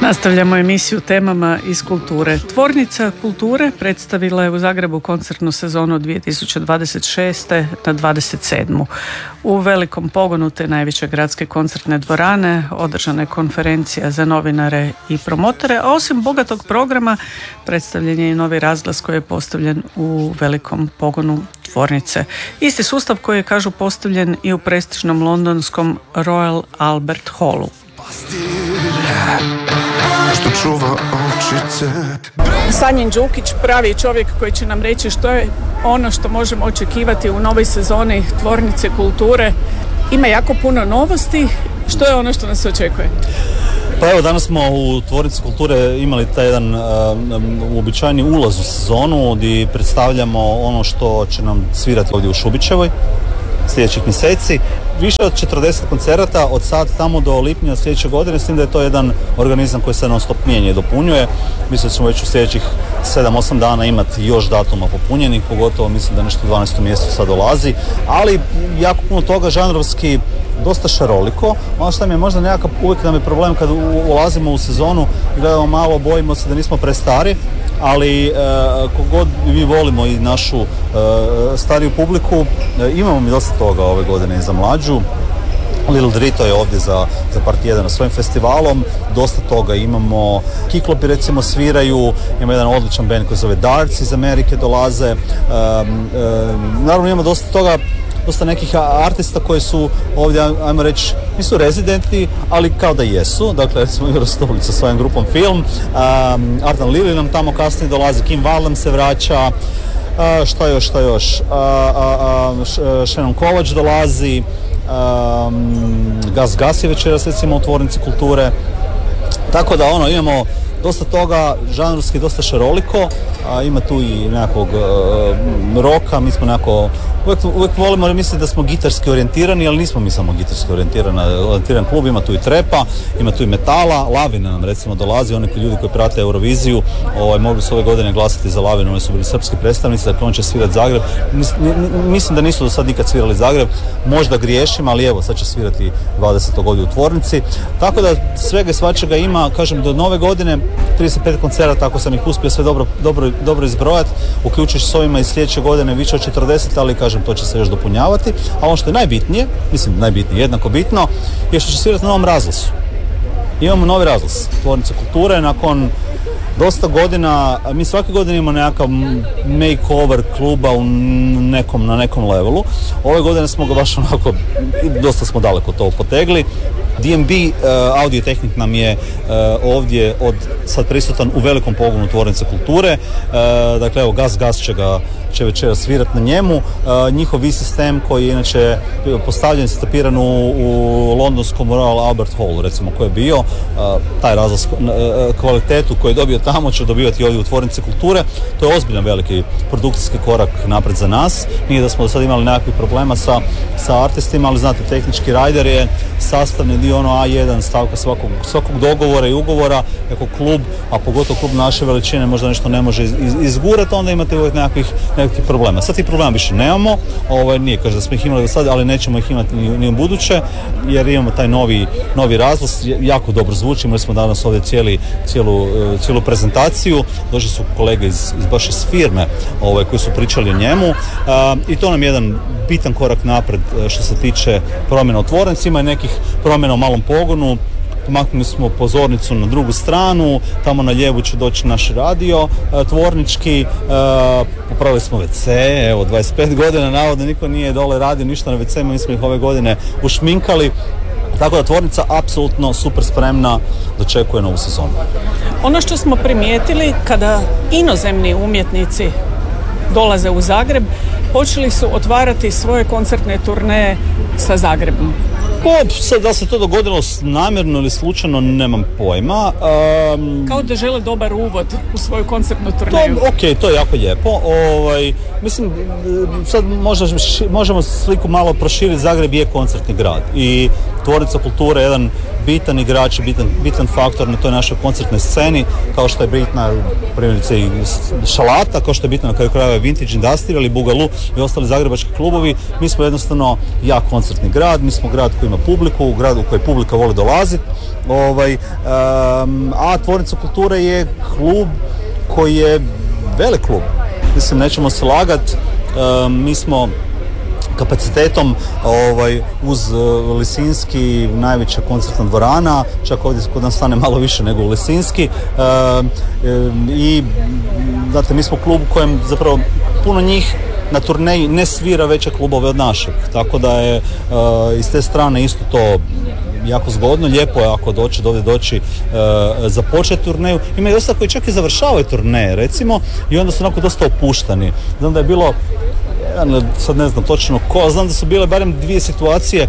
Nastavljamo emisiju temama iz kulture. Tvornica kulture predstavila je u Zagrebu koncertnu sezonu 2026. na 27. U velikom pogonu te najveće gradske koncertne dvorane održana je konferencija za novinare i promotore, a osim bogatog programa predstavljen je i novi razglas koji je postavljen u velikom pogonu tvornice. Isti sustav koji je, kažu, postavljen i u prestižnom londonskom Royal Albert Hallu. Sanjin Đukić, pravi čovjek koji će nam reći što je ono što možemo očekivati u novoj sezoni Tvornice kulture. Ima jako puno novosti. Što je ono što nas očekuje? Pa evo, danas smo u Tvornici kulture imali taj jedan uobičajeni ulaz u sezonu gdje predstavljamo ono što će nam svirati ovdje u Šubićevoj sljedećih mjeseci. Više od 40 koncerata od sad tamo do lipnja sljedeće godine, s tim da je to jedan organizam koji se non stop mijenja i dopunjuje. Mislim da ćemo već u sljedećih 7-8 dana imati još datuma popunjenih, pogotovo mislim da nešto u 12. mjesecu sad dolazi, ali jako puno toga žanrovski, dosta šaroliko. Ono što nam je možda nekakav, uvijek nam je problem kad ulazimo u sezonu i gledamo malo, bojimo se da nismo prestari, ali kogod mi volimo i našu stariju publiku, imamo mi dosta toga ove godine i za mlađu. Little Drito je ovdje za par tjedana svojim festivalom, dosta toga imamo. Kiklopi recimo sviraju, ima jedan odličan band koji se zove Darts iz Amerike dolaze. Naravno imamo dosta toga, dosta nekih artista koji su ovdje, ajmo reći, nisu rezidentni, ali kao da jesu. Dakle, recimo Juro Stolić sa svojom grupom Film, Artan Lili nam tamo kasnije dolazi, Kim Wallem se vraća, šta još, Shannon Kovač dolazi, Gas je večeras recimo u Tvornici kulture. Tako da imamo dosta toga, žanrovski dosta šaroliko, ima tu i nekakvog roka, mi smo nekako, uvijek volimo misliti da smo gitarski orijentirani, ali nismo mi samo gitarski orijentiran klub, ima tu i trepa, ima tu i metala, Lavina nam recimo dolazi, oni ljudi koji prate Euroviziju, mogli su ove godine glasati za Lavinu, oni su bili srpski predstavnici, dakle on će svirati Zagreb, mislim da nisu do sad nikad svirali Zagreb, možda griješim, ali evo sad će svirati 20. ovdje u Tvornici, tako da svega i svačega ima, kažem, do nove godine 35 koncerata, ako sam ih uspio sve dobro izbrojati, uključujući s ovima iz sljedeće godine više od 40, ali kažem, to će se još dopunjavati. A ono što je najbitnije, jednako bitno, je što će svirati na novom razglasu. Imamo novi razglas Tvornice kulture, nakon dosta godina, mi svake godine imamo nekakav makeover kluba na nekom levelu. Ove godine smo ga baš onako, dosta smo daleko to potegli. DMB Audio Tehnik nam je ovdje sad prisutan u velikom pogonu Tvornice kulture. Dakle, evo, Gas će večera svirati na njemu. Njihov V-sistem koji je inače postavljen, stapiran u londonskom Royal Albert Hallu, recimo, koji je bio, taj razlaz kvalitetu koji je dobio tamo će dobivati ovdje u Tvornici kulture. To je ozbiljan veliki produkcijski korak napred za nas. Nije da smo do sad imali nekakvih problema sa artistima, ali znate, tehnički rider je sastavni dio A1 stavka svakog dogovora i ugovora. Ako klub, a pogotovo klub naše veličine, možda nešto ne može izgurati, onda imate uvijek nekakvih problema. Sad tih problema više nemamo, nije kaže da smo ih imali do sada, ali nećemo ih imati ni u buduće, jer imamo taj novi razglas, jako dobro zvuči. Imali smo danas ovdje cijelu prezentaciju, došli su kolege baš iz firme koji su pričali o njemu, i to nam je jedan bitan korak napred što se tiče promjena u Tvornicima i nekih promjena u malom pogonu. Pomaknuli smo pozornicu na drugu stranu, tamo na lijevu će doći naš radio tvornički, popravili smo WC, evo 25 godina navodno niko nije dole radio ništa na WC, mi smo ih ove godine ušminkali, tako da Tvornica apsolutno super spremna, dočekuje novu sezonu. Ono što smo primijetili kada inozemni umjetnici dolaze u Zagreb, počeli su otvarati svoje koncertne turneje sa Zagrebom. Sad, da se to dogodilo namjerno ili slučajno, nemam pojma. Kao da žele dobar uvod u svoju koncertnu turneju. To je jako lijepo. Mislim, sad možemo sliku malo proširiti. Zagreb je koncertni grad i Tvornica kulture, jedan bitan igrač, bitan faktor na toj našoj koncertnoj sceni, kao što je bitna primjerice i Šalata, kao što je bitna na kraju krajeva Vintage Industrial ili Bugalu i ostali zagrebački klubovi. Mi smo jednostavno jak koncertni grad, mi smo grad koji ima publiku, grad u koji publika voli dolaziti, a Tvornica kulture je klub koji je velik klub. Mislim, nećemo se lagati, mi smo kapacitetom uz Lisinski najveća koncertna dvorana, čak ovdje kod nas stane malo više nego u Lisinski, i znate, mi smo klub u kojem zapravo puno njih na turneji ne svira veće klubove od našeg, tako da je iz te strane isto to jako zgodno, lijepo je ako doći započeti turneju. Ima i dosta koji čak i završavaju turneje, recimo, i onda su onako dosta opuštani. Znam da je bilo, sad ne znam točno ko, znam da su bile barem 2 situacije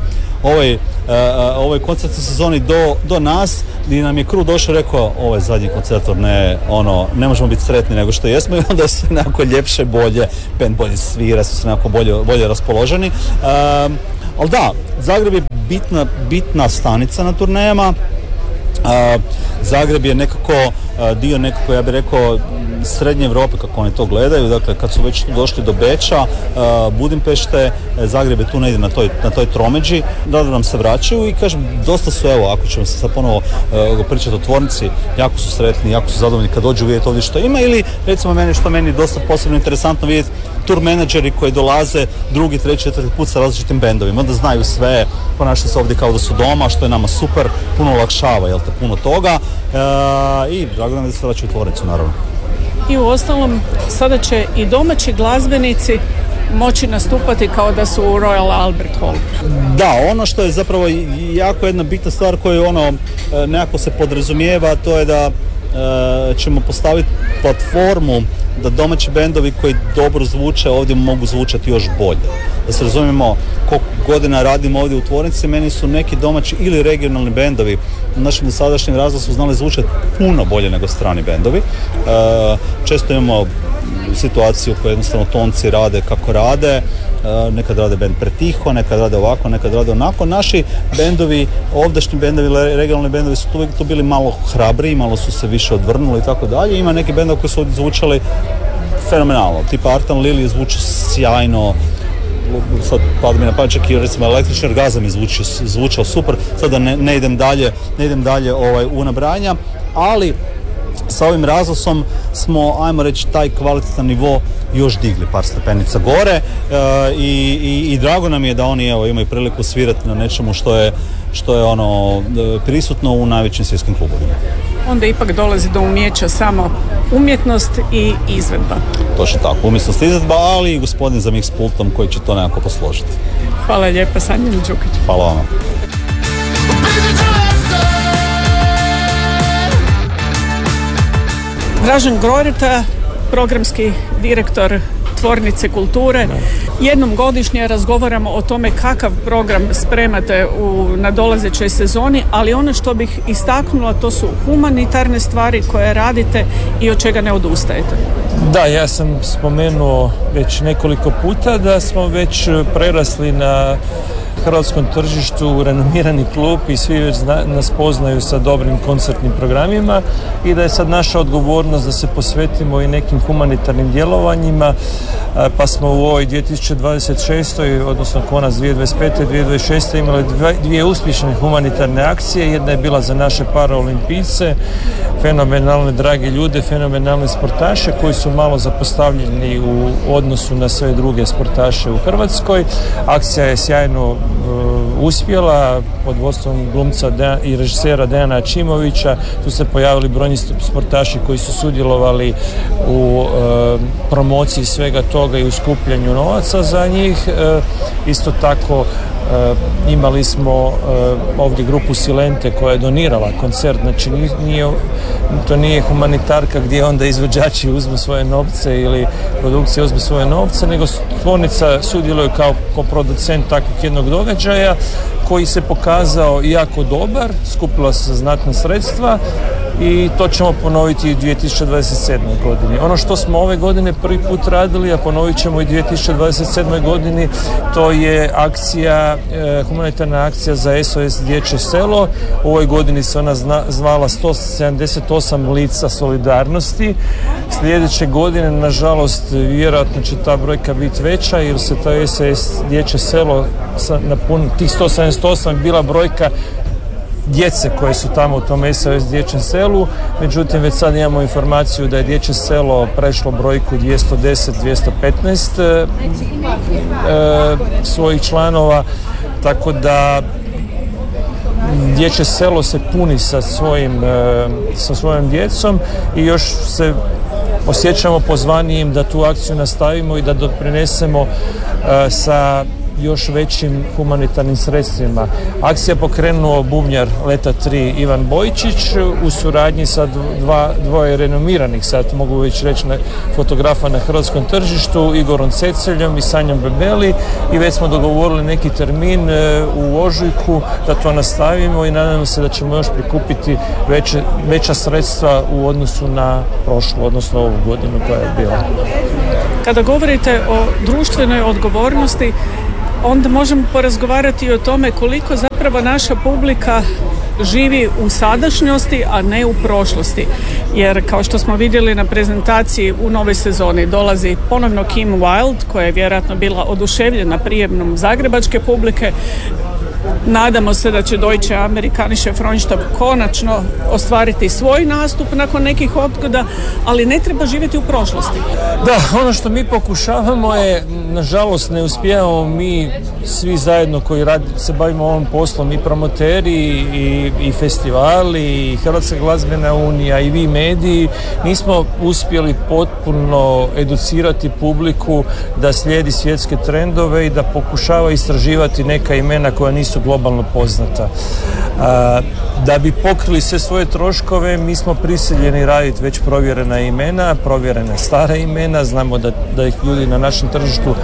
ovoj koncertnoj sezoni do nas, gdje nam je crew došao i rekao, ovo je zadnji koncert turneje, ne možemo biti sretni nego što jesmo, i onda su nekako ljepše, bolje, band bolje svira, su se nekako bolje raspoloženi. Ali da, Zagreb je bitna stanica na turnejama. Zagreb je nekako dio ja bih rekao, srednje Europe kako oni to gledaju, dakle kad su već došli do Beča, Budimpešte, Zagreb je tu negdje na toj tromeđi, da nam se vraćaju i kažem, dosta su, ako ćemo se sad ponovo pričati o Tvornici, jako su sretni, jako su zadovoljni kad dođu vidjeti ovdje što ima, ili recimo meni dosta posebno interesantno vidjeti tour menadžeri koji dolaze 2., 3., 4. put sa različitim bendovima, onda znaju sve, ponašaju se ovdje kao da su doma, što je nama super, puno olakšava, puno toga, i drago nam da se vraćaju u Tvornicu, naravno. I u ostalom, sada će i domaći glazbenici moći nastupati kao da su u Royal Albert Hall. Da, ono što je zapravo jako jedna bitna stvar koju nekako se podrazumijeva, to je da ćemo postaviti platformu da domaći bendovi koji dobro zvuče ovdje mogu zvučati još bolje. Da se razumijemo, koliko godina radimo ovdje u Tvornici, meni su neki domaći ili regionalni bendovi u našem dosadašnjem razdoblju su znali zvučati puno bolje nego strani bendovi. Često imamo situaciju koju jednostavno tonci rade kako rade, nekad rade bend pretiho, nekad rade ovako, nekad rade onako. Naši bendovi, ovdašnji bendovi, regionalni bendovi su tu bili malo hrabriji, malo su se više odvrnuli i tako dalje. Ima neki bendovi koji su ovdje zvučali fenomenalno, tipa Artan Lili zvuči sjajno, sad pada mi na pamet, čak i recimo Električni orgazam je zvučao super, sada ne idem dalje u nabrajanja, ali sa ovim razlosom smo, ajmo reći, taj kvalitetan nivo još digli par stepenica gore, i drago nam je da oni imaju priliku svirati na nečemu što je prisutno u najvećim svjetskim klubovima. Onda ipak dolazi do umijeća samo umjetnost i izvedba. Točno tako, umjetnost i izvedba, ali i gospodin za mix pultom koji će to nekako posložiti. Hvala lijepa, Sanjin Đukić. Hvala vama. Dražen Groreta, programski direktor Tvornice kulture. Jednom godišnje razgovaramo o tome kakav program spremate u nadolazećoj sezoni, ali ono što bih istaknula, to su humanitarne stvari koje radite i od čega ne odustajete. Da, ja sam spomenuo već nekoliko puta da smo već prerasli na hrvatskom tržištu renomirani klub i svi već nas poznaju sa dobrim koncertnim programima i da je sad naša odgovornost da se posvetimo i nekim humanitarnim djelovanjima, pa smo u ovoj 2026. odnosno konac 2025. i 2026. imali 2 uspješne humanitarne akcije. Jedna je bila za naše paraolimpijce, fenomenalne drage ljude, fenomenalne sportaše koji su malo zapostavljeni u odnosu na sve druge sportaše u Hrvatskoj. Akcija je sjajno uspjela pod vodstvom glumca i režisera Dejana Ačimovića. Tu se pojavili brojni sportaši koji su sudjelovali u promociji svega toga i u skupljanju novaca za njih. Isto tako imali smo ovdje grupu Silente koja je donirala koncert, znači to nije humanitarka gdje onda izvođači uzmu svoje novce ili produkcija uzme svoje novce, nego Tvornica sudjeluje kao producent takvog jednog događaja. koji se pokazao jako dobar, skupila se znatna sredstva i to ćemo ponoviti i u 2027. godini. Ono što smo ove godine prvi put radili, a ponovit ćemo i 2027. godini, to je akcija, humanitarna akcija za SOS Dječje selo. U ovoj godini se ona zvala 178 lica solidarnosti. Sljedeće godine, nažalost, vjerojatno će ta brojka biti veća, jer se to SOS Dječje selo napunilo, tih 178 bila brojka djece koje su tamo u tom SOS Dječjem selu, međutim već sad imamo informaciju da je Dječje selo prešlo brojku 210-215 svojih članova, tako da Dječje selo se puni sa svojom djecom i još se osjećamo pozvanijim da tu akciju nastavimo i da doprinesemo sa još većim humanitarnim sredstvima. Akcija pokrenuo bubnjar Leta 3 Ivan Bojčić u suradnji sa dvoje renomiranih, sad mogu već reći, fotografa na hrvatskom tržištu, Igorom Ceceljom i Sanjom Bebeli, i već smo dogovorili neki termin u ožujku da to nastavimo i nadam se da ćemo još prikupiti veća sredstva u odnosu na prošlu, odnosno ovu godinu koja je bila. Kada govorite o društvenoj odgovornosti, onda možemo porazgovarati i o tome koliko zapravo naša publika živi u sadašnjosti, a ne u prošlosti. Jer kao što smo vidjeli na prezentaciji, u novoj sezoni dolazi ponovno Kim Wilde, koja je vjerojatno bila oduševljena prijemnom zagrebačke publike. Nadamo se da će Deutsche Amerikanische Freundschaft konačno ostvariti svoj nastup nakon nekih odgoda, ali ne treba živjeti u prošlosti. Da, ono što mi pokušavamo je, nažalost ne uspijevamo mi svi zajedno koji se bavimo ovom poslom, i promoteri i festivali i Hrvatska glazbena unija i vi mediji, nismo uspjeli potpuno educirati publiku da slijedi svjetske trendove i da pokušava istraživati neka imena koja nisu globalno poznata. Da bi pokrili sve svoje troškove, mi smo prisiljeni raditi već provjerena imena, provjerene stare imena, znamo da ih ljudi na našem tržištu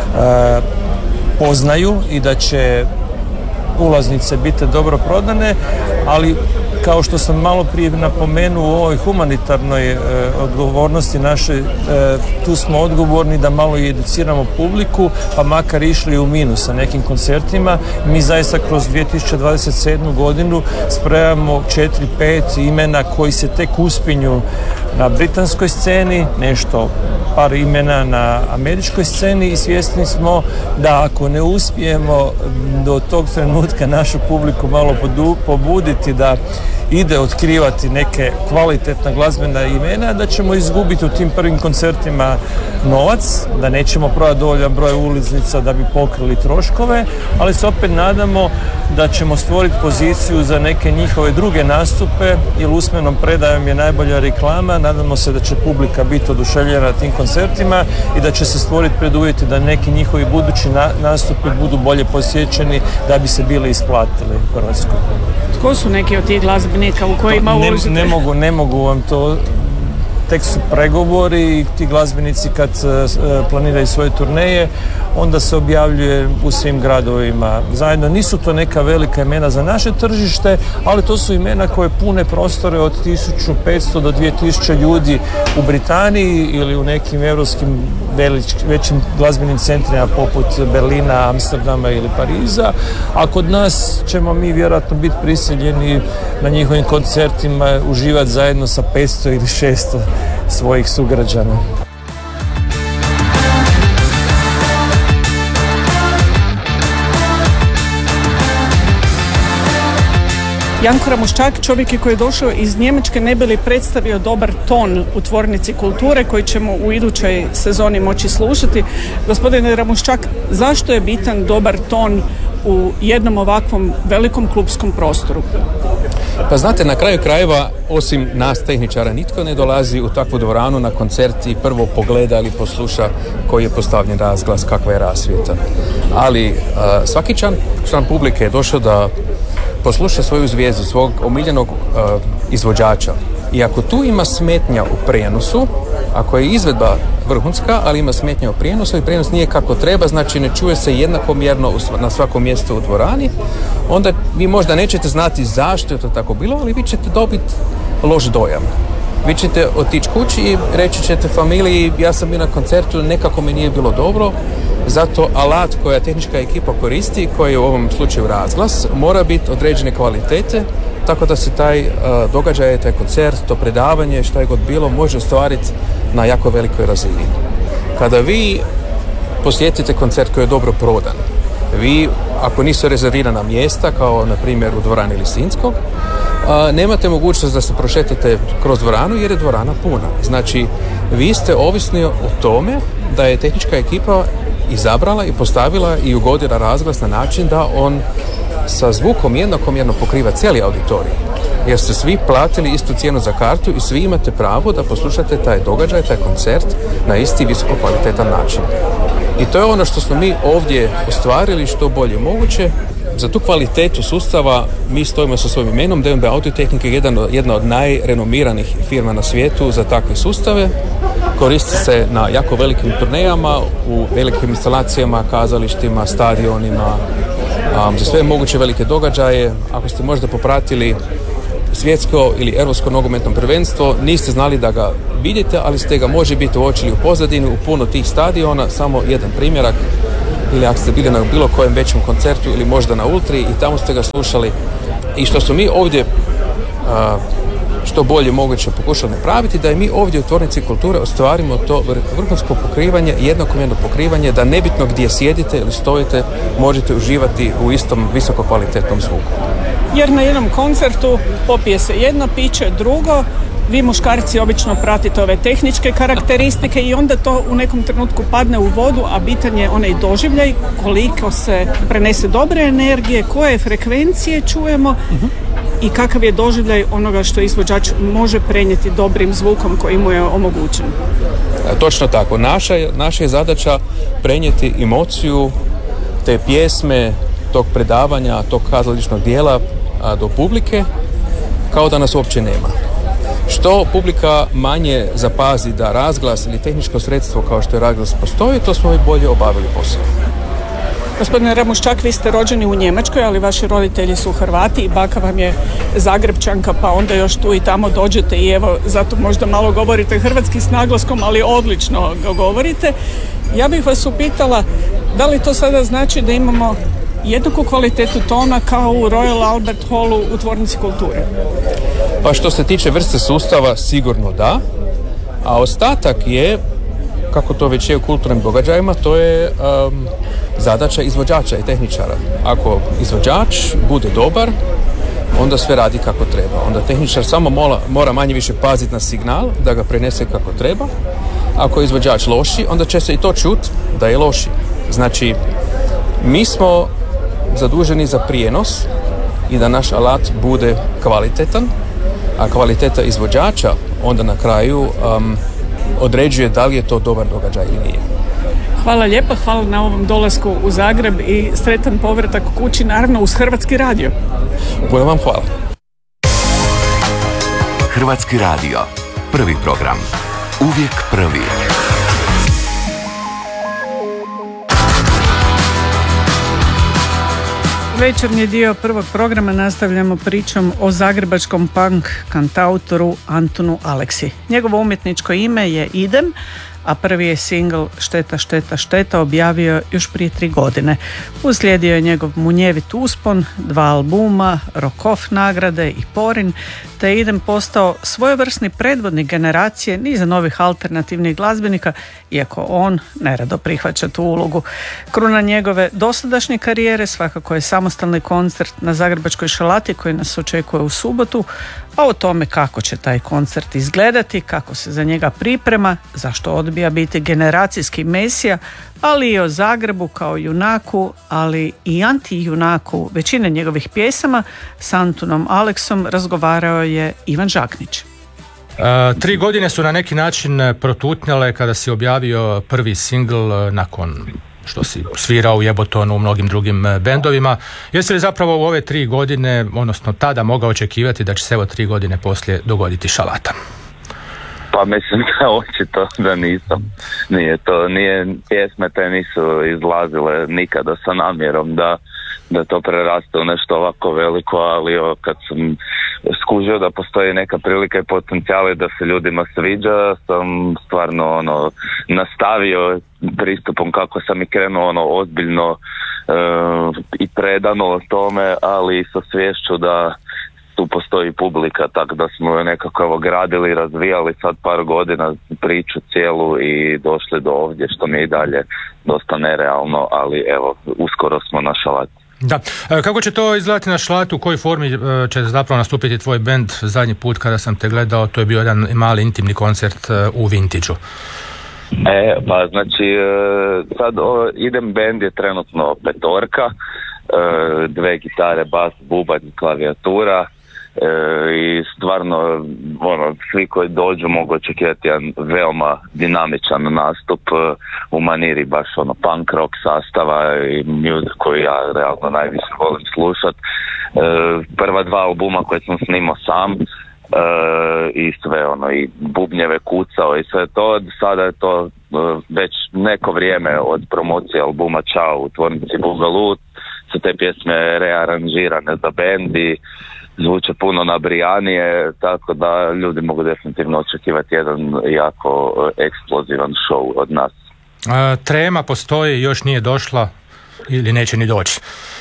poznaju i da će ulaznice biti dobro prodane, ali kao što sam malo prije napomenuo u ovoj humanitarnoj odgovornosti našoj, tu smo odgovorni da malo i educiramo publiku, pa makar išli u minus sa nekim koncertima. Mi zaista kroz 2027. godinu spremamo 4-5 imena koji se tek uspinju na britanskoj sceni, par imena na američkoj sceni, i svjesni smo da ako ne uspijemo do tog trenutka našu publiku malo pobuditi da ide otkrivati neke kvalitetna glazbena imena, da ćemo izgubiti u tim prvim koncertima novac, da nećemo prodati dovoljan broj ulaznica da bi pokrili troškove, ali se opet nadamo da ćemo stvoriti poziciju za neke njihove druge nastupe, jer usmenom predajom je najbolja reklama. Nadamo se da će publika biti oduševljena tim koncertima i da će se stvoriti preduvjeti da neki njihovi budući nastupi budu bolje posjećeni da bi se bili isplatili u Hrvatskoj. Tko su neki od tih glazbenika u kojima uložite? Ne mogu vam to, tek su pregovori i ti glazbenici kad planiraju svoje turneje, onda se objavljuje u svim gradovima zajedno. Nisu to neka velika imena za naše tržište, ali to su imena koje pune prostore od 1500 do 2000 ljudi u Britaniji ili u nekim europskim većim glazbenim centrima poput Berlina, Amsterdama ili Pariza, a kod nas ćemo mi vjerojatno biti prisiljeni na njihovim koncertima uživati zajedno sa 500 ili 600 svojih sugrađana. Janko Ramuščak, čovjek koji je došao iz Njemačke, ne bi li predstavio dobar ton u Tvornici kulture koji ćemo u idućoj sezoni moći slušati. Gospodine Ramuščak, zašto je bitan dobar ton u jednom ovakvom velikom klupskom prostoru? Pa znate, na kraju krajeva, osim nas tehničara, nitko ne dolazi u takvu dvoranu na koncert i prvo pogleda ili posluša koji je postavljen razglas, kakva je rasvjeta. Ali svaki član publike je došao da posluša svoju zvijezdu, svog omiljenog izvođača I ako tu ima smetnja u prijenosu, ako je izvedba vrhunska, ali ima smetnja u prijenosu i prijenos nije kako treba, znači ne čuje se jednakomjerno na svakom mjestu u dvorani, onda vi možda nećete znati zašto je to tako bilo, ali vi ćete dobiti loš dojam. Vi ćete otići kući i reći ćete familiji, ja sam bio na koncertu, nekako mi nije bilo dobro, zato alat koja tehnička ekipa koristi, koji je u ovom slučaju razglas, mora biti određene kvalitete, tako da se taj događaj, taj koncert, to predavanje, što je god bilo, može ostvariti na jako velikoj razini. Kada vi posjetite koncert koji je dobro prodan, vi, ako nisu rezervirana mjesta, kao na primjer u dvorani Lisinskog, nemate mogućnost da se prošetate kroz dvoranu jer je dvorana puna. Znači, vi ste ovisni o tome da je tehnička ekipa izabrala i postavila i ugodila razglas na način da on sa zvukom jednakomjerno pokriva cijeli auditorij. Jer ste svi platili istu cijenu za kartu i svi imate pravo da poslušate taj događaj, taj koncert na isti visoko kvalitetan način. I to je ono što smo mi ovdje ostvarili što bolje moguće. Za tu kvalitetu sustava mi stojimo sa svojim imenom. D&B Audiotechnik je jedna od najrenomiranih firma na svijetu za takve sustave. Koristi se na jako velikim turnejama, u velikim instalacijama, kazalištima, stadionima, za sve moguće velike događaje. Ako ste možda popratili svjetsko ili europsko nogometno prvenstvo, niste znali da ga vidite, ali ste ga može biti uočili u pozadini u puno tih stadiona. Samo jedan primjerak, ili ako ste bili na bilo kojem većem koncertu ili možda na Ultri i tamo ste ga slušali. I što smo mi ovdje što bolje moguće pokušali napraviti, da i mi ovdje u Tvornici kulture ostvarimo to vrhunsko pokrivanje, jednakomjerno pokrivanje, da nebitno gdje sjedite ili stojite, možete uživati u istom visoko kvalitetnom zvuku. Jer na jednom koncertu popije se jedno piće, drugo, vi muškarci obično pratite ove tehničke karakteristike i onda to u nekom trenutku padne u vodu, a bitan je onaj doživljaj, koliko se prenese dobre energije, koje frekvencije čujemo i kakav je doživljaj onoga što izvođač može prenijeti dobrim zvukom koji mu je omogućen. Točno tako. Naša je zadaća prenijeti emociju te pjesme, tog predavanja, tog kazališnog dijela do publike kao da nas uopće nema. Što publika manje zapazi da razglas ili tehničko sredstvo kao što je razglas postoji, to smo i bolje obavili posao. Gospodine Ramuščak, vi ste rođeni u Njemačkoj, ali vaši roditelji su Hrvati i baka vam je Zagrebčanka, pa onda još tu i tamo dođete i evo, zato možda malo govorite hrvatski s naglaskom, ali odlično ga govorite. Ja bih vas upitala, da li to sada znači da imamo jednaku kvalitetu tona kao u Royal Albert Hallu u Tvornici kulture? Pa što se tiče vrste sustava, sigurno da, a ostatak je, kako to već je u kulturnim događajima, to je zadaća izvođača i tehničara. Ako izvođač bude dobar, onda sve radi kako treba. Onda tehničar samo mora manje više paziti na signal, da ga prenese kako treba. Ako je izvođač loši, onda će se i to čuti da je loši. Znači, mi smo zaduženi za prijenos i da naš alat bude kvalitetan, a kvaliteta izvođača onda na kraju određuje da li je to dobar događaj ili nije. Hvala lijepa, hvala na ovom dolasku u Zagreb i sretan povratak kući, naravno uz Hrvatski radio. Bude vam hvala. Hrvatski radio, prvi program, uvijek prvi. Večernji dio prvog programa nastavljamo pričom o zagrebačkom punk kantautoru Antunu Aleksi. Njegovo umjetničko ime je Idem, a prvi je singl Šteta, šteta, šteta objavio još prije 3 godine. Uslijedio je njegov munjevit uspon, 2 albuma, Rock Off nagrade i Porin, te je Idem postao svojevrsni predvodnik generacije niza novih alternativnih glazbenika, iako on nerado prihvaća tu ulogu. Kruna njegove dosadašnje karijere svakako je samostalni koncert na Zagrebačkoj šalati koji nas očekuje u subotu, a o tome kako će taj koncert izgledati, kako se za njega priprema, zašto odbija biti generacijski mesija, ali i o Zagrebu kao junaku, ali i anti-junaku većine njegovih pjesama s Antunom Aleksom razgovarao je Ivan Žaknić. 3 godine su na neki način protutnjale kada si objavio prvi singl nakon što si svirao u Jebotonu, u mnogim drugim bendovima. Jesi li zapravo u ove 3 godine, odnosno tada, mogao očekivati da će se evo 3 godine poslije dogoditi Šalata? Pa mislim da očito da nisam. Pjesme te nisu izlazile nikada sa namjerom da to preraste u nešto ovako veliko, ali kad sam skužio da postoji neka prilika i potencijali da se ljudima sviđa, sam stvarno nastavio pristupom kako sam i krenuo ozbiljno i predano o tome, ali sa sviješću da tu postoji publika, tako da smo nekako gradili i razvijali sad par godina priču cijelu i došli do ovdje, što mi je i dalje dosta nerealno, ali evo, uskoro smo na Šalati. Da. Kako će to izgledati na Šalatu? U kojoj formi će zapravo nastupiti tvoj bend? Zadnji put kada sam te gledao, to je bio jedan mali intimni koncert u Vintage-u. Pa znači, sad idem, bend je trenutno 5, 2 gitare, bas, bubanj, klavijatura. I stvarno svi koji dođu mogu očekivati jedan veoma dinamičan nastup u maniri baš punk rock sastava i music koji ja realno najviše volim slušat. Prva 2 albuma koje sam snimao sam i sve i bubnjeve kucao i sve to, sada je to već neko vrijeme od promocije albuma Ćao u tvornici Bugalu, su te pjesme rearanžirane za bend i zvuče puno nabrijanije, tako da ljudi mogu definitivno očekivati jedan jako eksplozivan show od nas. Trema postoji, još nije došla ili neće ni doći?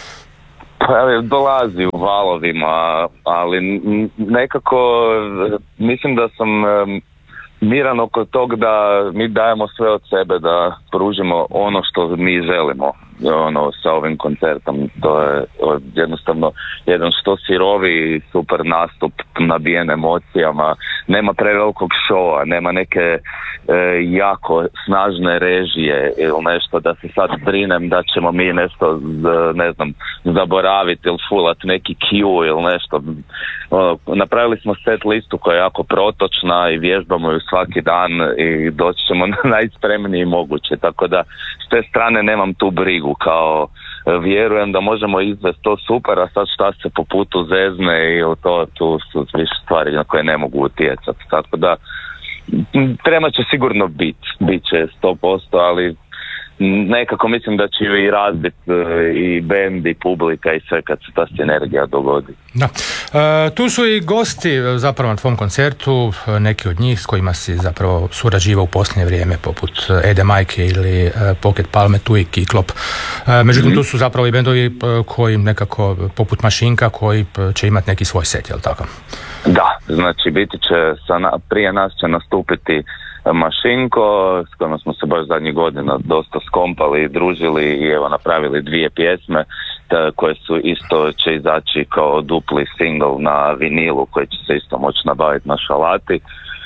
Pa dolazi u valovima, ali nekako mislim da sam miran oko tog da mi dajemo sve od sebe da pružimo ono što mi želimo sa ovim koncertom. To je jednostavno jedan što sirovi super nastup nabijen emocijama, nema prevelikog šova, nema neke jako snažne režije ili nešto da se sad brinem da ćemo mi nešto zaboraviti ili fulat neki cue ili nešto. Napravili smo set listu koja je jako protočna i vježbamo ju svaki dan i doći ćemo na najspremniji moguće, tako da s te strane nemam tu brigu, kao vjerujem da možemo izvesti to super, a sad šta se po putu zezne ili to, tu su više stvari na koje ne mogu utjecati, tako da trema će sigurno bit će 100%, ali nekako mislim da će i razbiti i bend i publika i sve kad se ta sinergija dogodi. Da. Tu su i gosti zapravo na tvom koncertu, neki od njih s kojima si zapravo surađivao u posljednje vrijeme, poput Ede Majke ili Pocket Palme, tu i Kiklop. Međutim, tu su zapravo i bendovi koji nekako, poput Mašinka, koji će imati neki svoj set, jel tako? Da, znači biti će, prije nas će nastupiti Mašinko, s kojima smo se baš zadnjih godina dosta skompali i družili i evo napravili 2 pjesme koje su isto će izaći kao dupli single na vinilu koji će se isto moći nabaviti na Šalati.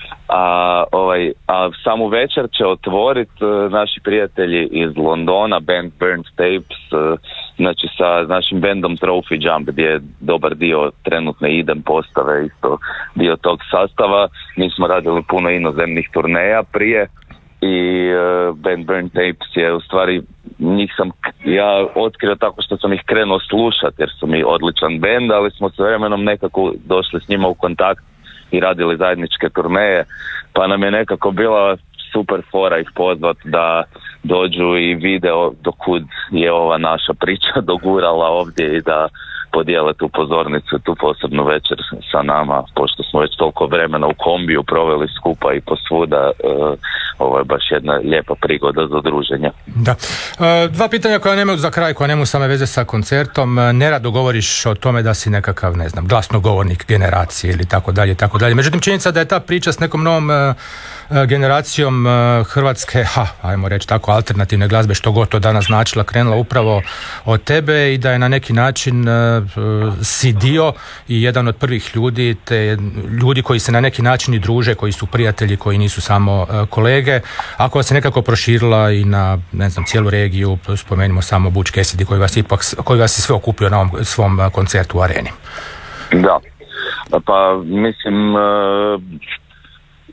A samu večer će otvoriti naši prijatelji iz Londona, band Burnt Tapes, znači sa našim bandom Trophy Jump, gdje je dobar dio trenutne idem postave, isto dio tog sastava. Mi smo radili puno inozemnih turneja prije i band Burnt Tapes je u stvari, njih sam ja otkrio tako što sam ih krenuo slušati jer su mi odličan band, ali smo s vremenom nekako došli s njima u kontakt i radili zajedničke turneje, pa nam je nekako bila super fora ih pozvat da dođu i video dokud je ova naša priča dogurala ovdje i da podijele tu pozornicu, tu posebnu večer sa nama, pošto smo već toliko vremena u kombiju proveli skupa i posvuda. Ovo je baš jedna lijepa prigoda za druženje. Da. 2 pitanja koja nemaju za kraj, koja nemaju same veze sa koncertom. Nerado govoriš o tome da si nekakav, glasnogovornik generacije ili tako dalje. Međutim, činjenica da je ta priča s nekom novom generacijom hrvatske, ajmo reći tako, alternativne glazbe, što god to danas značila, krenula upravo od tebe i da je na neki način si dio i jedan od prvih ljudi, te ljudi koji se na neki način i druže, koji su prijatelji, koji nisu samo kolege, a koja se nekako proširila i na, cijelu regiju. Spomenimo samo Butch Cassidy koji vas je sve okupio na ovom svom koncertu u Areni. Da, pa mislim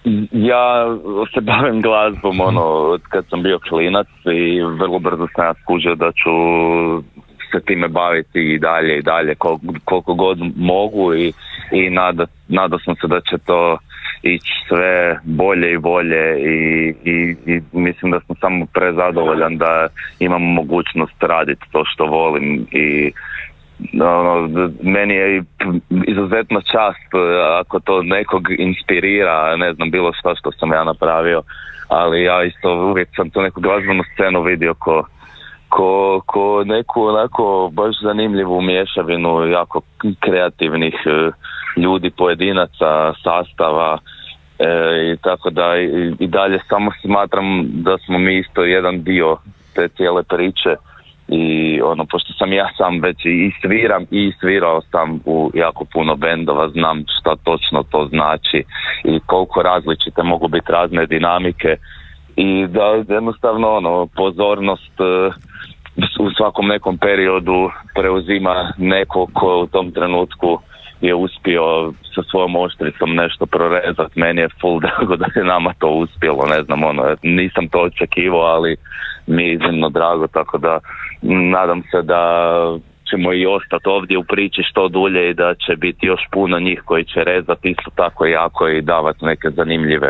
Ja se bavim glazbom od kad sam bio klinac i vrlo brzo sam ja skužio da ću se time baviti i dalje koliko god mogu i nadao sam se da će to ići sve bolje i bolje i mislim da sam samo prezadovoljan da imam mogućnost raditi to što volim i meni je izuzetna čast ako to nekog inspirira, ne znam, bilo što sam ja napravio, ali ja isto uvijek sam tu neku glazbenu scenu vidio ko neku onako baš zanimljivu mješavinu jako kreativnih ljudi, pojedinaca, sastava i tako da i dalje samo smatram da smo mi isto jedan dio te cijele priče. I pošto sam ja sam već i sviram i svirao sam u jako puno bendova, znam šta točno to znači i koliko različite mogu biti razne dinamike i da jednostavno pozornost u svakom nekom periodu preuzima neko ko u tom trenutku je uspio sa svojom oštricom nešto prorezati. Meni je full drago da je nama to uspjelo, ne znam, nisam to očekivao, ali mi je iznimno drago, tako da nadam se da ćemo i ostati ovdje u priči što dulje i da će biti još puno njih koji će rezati isto tako jako i davati neke zanimljive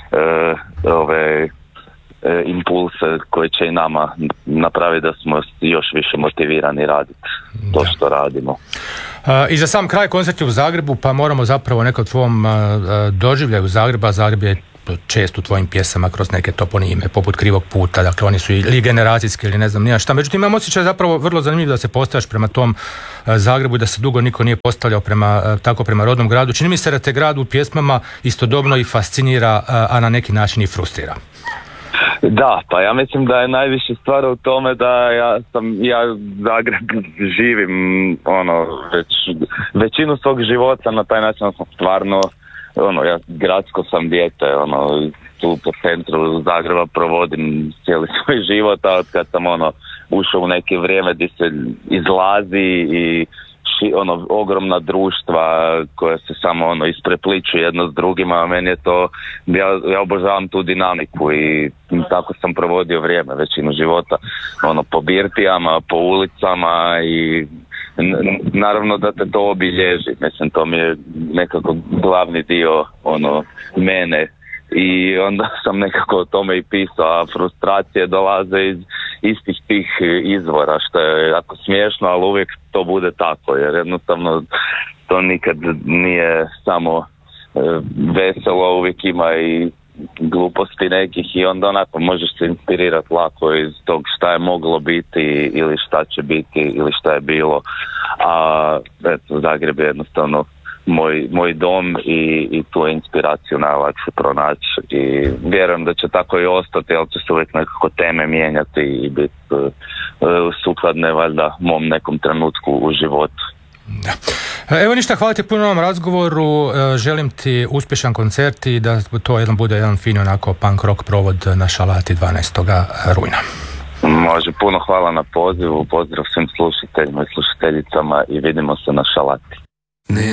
impulse koje će i nama napraviti da smo još više motivirani raditi to što radimo. I za sam kraj koncert je u Zagrebu, pa moramo zapravo neko tvom doživljaju Zagreba. Zagreb je često u tvojim pjesama kroz neke toponime poput Krivog puta, dakle oni su ili generacijski ili ne znam nija šta, međutim imam osjećaj zapravo vrlo zanimljivo da se postavljaš prema tom Zagrebu i da se dugo niko nije postavljao tako prema rodnom gradu. Čini mi se da te grad u pjesmama istodobno i fascinira, a na neki način i frustrira. Da, pa ja mislim da je najviše stvar u tome da ja Zagreb živim većinu svog života na taj način sam stvarno ja gradsko sam dijete, tu po centru Zagreba provodim cijeli svoj život, a od kad sam ušao u neke vrijeme gdje se izlazi i ogromna društva koja se samo isprepliču jedno s drugima, a meni je to, ja obožavam tu dinamiku i tako sam provodio vrijeme, većinu života, po birtijama, po ulicama i naravno da te to obilježi, mislim to mi je nekako glavni dio mene i onda sam nekako o tome i pisao, a frustracije dolaze iz istih tih izvora, što je jako smiješno, ali uvijek to bude tako, jer jednostavno to nikad nije samo veselo, uvijek ima i gluposti nekih i onda onako možeš se inspirirati lako iz tog šta je moglo biti ili šta će biti ili šta je bilo, a eto, Zagreb je jednostavno moj dom i tu inspiraciju najlakše pronaći i vjerujem da će tako i ostati, ali će se uvijek nekako teme mijenjati i biti sukladne valjda mom nekom trenutku u životu. Da. Evo ništa, hvala ti puno na ovom razgovoru, želim ti uspješan koncert i da to bude jedan fin onako punk rock provod na Šalati 12. rujna. Može, puno hvala na pozivu, pozdrav svim slušateljima i slušateljicama i vidimo se na Šalati.